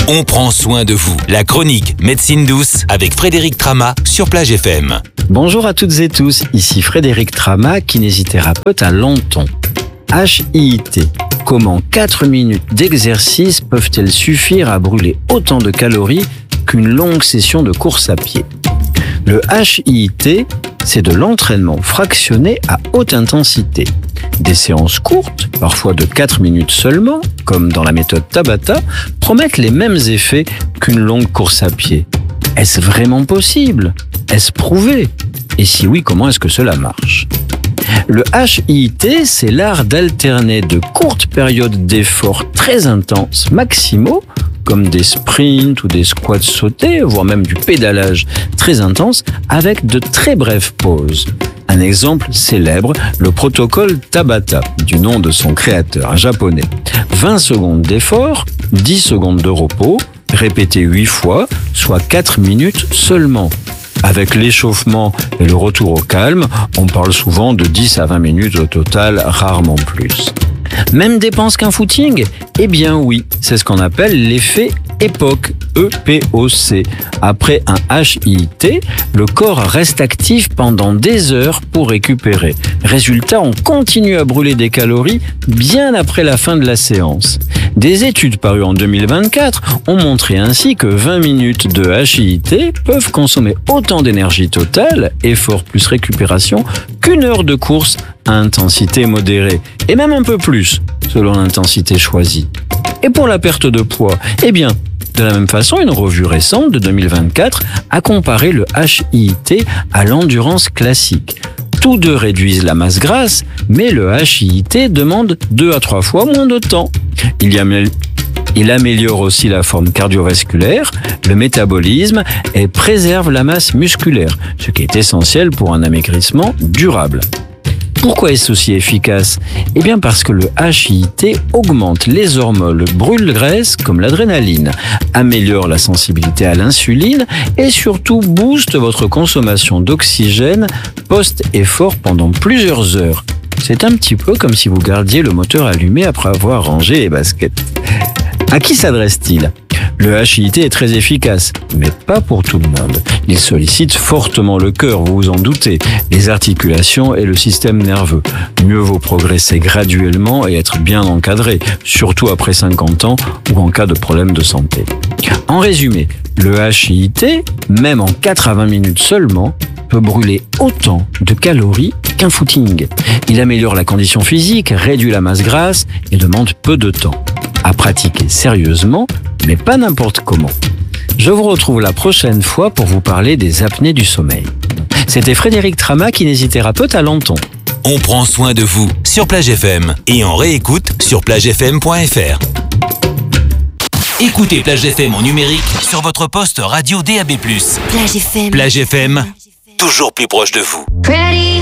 On prend soin de vous. La chronique Médecine douce avec Frédéric Trama sur Plage FM. Bonjour à toutes et tous, ici Frédéric Trama, kinésithérapeute à Lenton. HIIT. Comment 4 minutes d'exercice peuvent-elles suffire à brûler autant de calories qu'une longue session de course à pied ? Le HIIT, c'est de l'entraînement fractionné à haute intensité. Des séances courtes, parfois de 4 minutes seulement, comme dans la méthode Tabata, promettent les mêmes effets qu'une longue course à pied. Est-ce vraiment possible ? Est-ce prouvé ? Et si oui, comment est-ce que cela marche ? Le HIIT, c'est l'art d'alterner de courtes périodes d'efforts très intenses, maximaux, comme des sprints ou des squats sautés, voire même du pédalage très intense, avec de très brèves pauses. Un exemple célèbre, le protocole Tabata, du nom de son créateur, un japonais. 20 secondes d'effort, 10 secondes de repos, répété 8 fois, soit 4 minutes seulement. Avec l'échauffement et le retour au calme, on parle souvent de 10 à 20 minutes au total, rarement plus. Même dépense qu'un footing ? Eh bien oui, c'est ce qu'on appelle l'effet EPOC, E-P-O-C. Après un HIIT, le corps reste actif pendant des heures pour récupérer. Résultat, on continue à brûler des calories bien après la fin de la séance. Des études parues en 2024 ont montré ainsi que 20 minutes de HIIT peuvent consommer autant d'énergie totale, effort plus récupération, qu'une heure de course à intensité modérée, et même un peu plus, selon l'intensité choisie. Et pour la perte de poids, eh bien, de la même façon, une revue récente de 2024 a comparé le HIIT à l'endurance classique. Tous deux réduisent la masse grasse, mais le HIIT demande 2 à 3 fois moins de temps. Il améliore aussi la forme cardiovasculaire, le métabolisme et préserve la masse musculaire, ce qui est essentiel pour un amaigrissement durable. Pourquoi est-ce aussi efficace ? Eh bien parce que le HIIT augmente les hormones brûle-graisse comme l'adrénaline, améliore la sensibilité à l'insuline et surtout booste votre consommation d'oxygène post-effort pendant plusieurs heures. C'est un petit peu comme si vous gardiez le moteur allumé après avoir rangé les baskets. À qui s'adresse-t-il ? Le HIIT est très efficace, mais pas pour tout le monde. Il sollicite fortement le cœur, vous vous en doutez, les articulations et le système nerveux. Mieux vaut progresser graduellement et être bien encadré, surtout après 50 ans ou en cas de problème de santé. En résumé, le HIIT, même en 4 à 20 minutes seulement, peut brûler autant de calories qu'un footing. Il améliore la condition physique, réduit la masse grasse et demande peu de temps. À pratiquer sérieusement, mais pas n'importe comment. Je vous retrouve la prochaine fois pour vous parler des apnées du sommeil. C'était Frédéric Trama, kinésithérapeute à Lenton. On prend soin de vous sur Plage FM et en réécoute sur plagefm.fr. Écoutez Plage FM en numérique sur votre poste radio DAB+. Plage FM. Plage FM, toujours plus proche de vous.